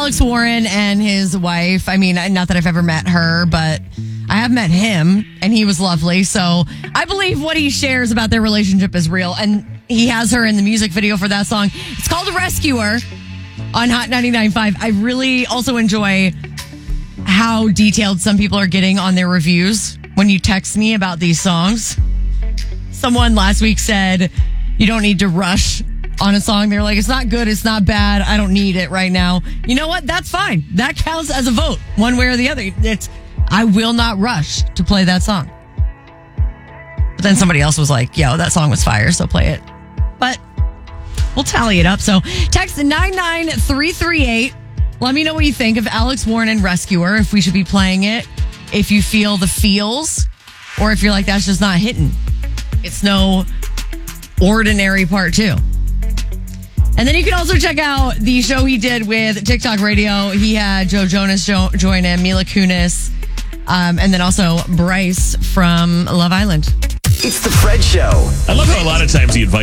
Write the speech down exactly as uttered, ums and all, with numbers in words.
Alex Warren and his wife. I mean, not that I've ever met her, but I have met him, and he was lovely. So I believe what he shares about their relationship is real. And he has her in the music video for that song. It's called Rescuer on Hot ninety-nine point five. I really also enjoy how detailed some people are getting on their reviews when you text me about these songs. Someone last week said, you don't need to rush on a song. They're like, it's not good, it's not bad, I don't need it right now. You know what? That's fine. That counts as a vote, one way or the other. It's I will not rush to play that song. But then somebody else was like, yo, that song was fire, so play it. But we'll tally it up. So text nine nine three three eight. Let me know what you think of Alex Warren and Rescuer, if we should be playing it, if you feel the feels, or if you're like, that's just not hitting. It's no Ordinary Part two. And then you can also check out the show he did with TikTok Radio. He had Joe Jonas jo- join him, Mila Kunis, um, and then also Bryce from Love Island. It's the Fred Show. I love how a lot of times he invites